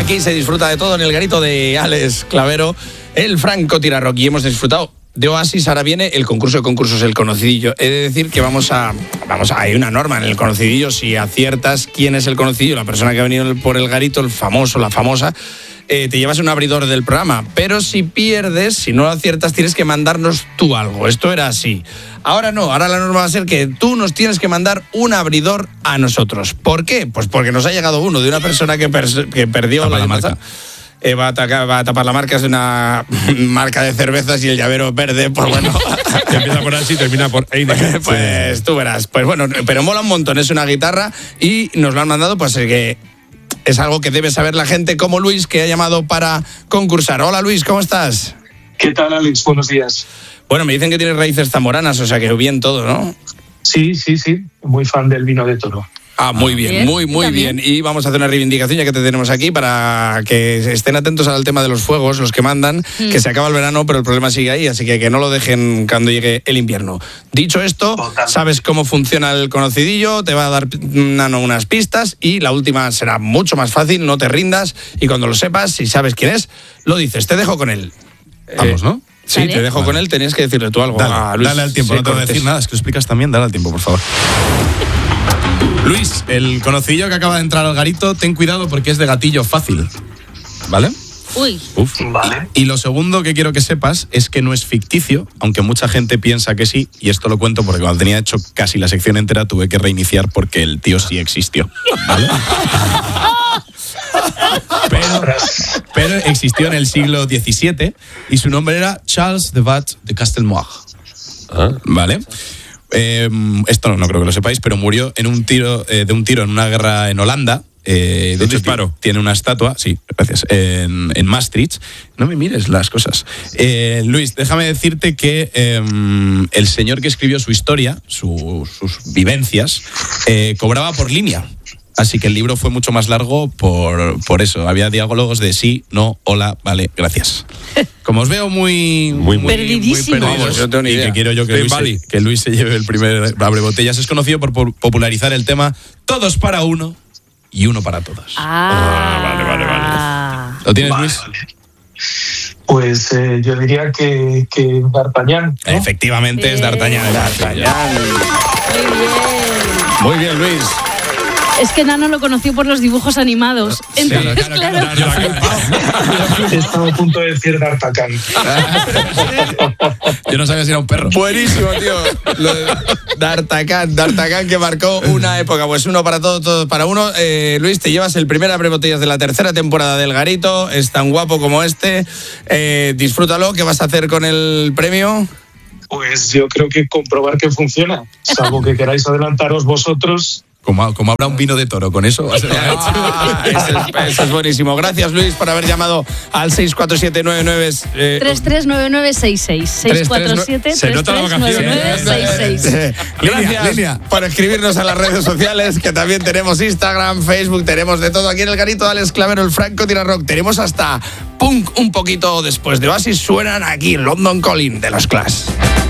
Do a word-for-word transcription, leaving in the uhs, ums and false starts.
Aquí se disfruta de todo en el garito de Alex Clavero, el francotirador. Y hemos disfrutado de Oasis. Ahora viene el concurso de concursos, el conocidillo. He de decir que vamos a, vamos a, hay una norma en el conocidillo. Si aciertas quién es el conocidillo, la persona que ha venido por el garito, el famoso, la famosa, eh, te llevas un abridor del programa. Pero si pierdes, si no lo aciertas, tienes que mandarnos tú algo. Esto era así. Ahora no, ahora la norma va a ser que tú nos tienes que mandar un abridor a nosotros. ¿Por qué? Pues porque nos ha llegado uno de una persona que, per- que perdió la, la marca. Eh, va, a atacar, va a tapar la marca, es una marca de cervezas y el llavero verde, pues bueno. Empieza por así y termina por Heineken. Pues sí. Tú verás. Pues bueno, pero mola un montón, es una guitarra y nos lo han mandado, pues que es algo que debe saber la gente como Luis, que ha llamado para concursar. Hola Luis, ¿cómo estás? ¿Qué tal, Alex? Buenos días. Bueno, me dicen que tienes raíces zamoranas, o sea que bien todo, ¿no? Sí, sí, sí. Muy fan del vino de toro. Ah, muy bien, bien, muy, muy bien. Y vamos a hacer una reivindicación, ya que te tenemos aquí, para que estén atentos al tema de los fuegos, los que mandan, mm. que se acaba el verano, pero el problema sigue ahí, así que que no lo dejen cuando llegue el invierno. Dicho esto, Total. sabes cómo funciona el conocidillo, te va a dar Nano unas pistas y la última será mucho más fácil, no te rindas, y cuando lo sepas, si sabes quién es, lo dices. Te dejo con él. Vamos, ¿no? Sí, dale. Te dejo vale. con él, tenías que decirle tú algo. Dale, a Luis. Dale al tiempo, sí, no te voy a decir nada, es que lo explicas también, dale al tiempo, por favor. Luis, el conocidillo que acaba de entrar al garito, ten cuidado porque es de gatillo fácil, ¿vale? Uy. Uf, vale. Y lo segundo que quiero que sepas es que no es ficticio, aunque mucha gente piensa que sí, y esto lo cuento porque cuando tenía hecho casi la sección entera tuve que reiniciar porque el tío sí existió, ¿vale? Pero, pero existió en el siglo diecisiete y su nombre era Charles de Vat de Castelmoir, ¿vale? Eh, esto no, no creo que lo sepáis, pero murió en un tiro eh, de un tiro en una guerra en Holanda. Eh, de hecho, disparo. Tiene una estatua, sí, gracias, en, en Maastricht. No me mires las cosas. Eh, Luis, déjame decirte que eh, el señor que escribió su historia, su, sus vivencias, eh, cobraba por línea. Así que el libro fue mucho más largo por, por eso. Había diálogos de sí, no, hola, vale, gracias. Como os veo muy... Muy, muy perdidísimo. Muy perdidos, no tengo ni idea. Y que quiero yo que Luis, se, que Luis se lleve el primer abrebotellas. Es conocido por popularizar el tema Todos para uno y uno para todos. Ah, ah vale, vale, vale. ¿Lo tienes, vale, Luis? Vale. Pues eh, yo diría que, que D'Artagnan, ¿no? Efectivamente, sí. es D'Artagnan. D'Artagnan. Muy bien. Muy bien, Luis. Es que Nano lo conoció por los dibujos animados. Entonces, sí, claro, claro, claro. claro. Estaba a punto de decir D'Artagnan. Yo no sabía si era un perro. Buenísimo, tío. D'Artagnan, D'Artagnan que marcó una época. Pues uno para todos, todos para uno. Eh, Luis, te llevas el primer abrebotellas de la tercera temporada del Garito. Es tan guapo como este. Eh, disfrútalo. ¿Qué vas a hacer con el premio? Pues yo creo que comprobar que funciona. Salvo que queráis adelantaros vosotros. Como, como habrá un vino de toro, con eso. Ah, eso, es, eso es buenísimo. Gracias, Luis, por haber llamado al seis cuatro siete nueve nueve eh, tres tres nueve nueve seis seis. seis cuatro siete, tres tres nueve nueve seis seis. Gracias Lilia. por escribirnos a las redes sociales, que también tenemos Instagram, Facebook, tenemos de todo aquí en el Garito de Alex Clavero, el francotirador. Tenemos hasta punk un poquito después de Oasis. Suenan aquí London Calling de los Clash.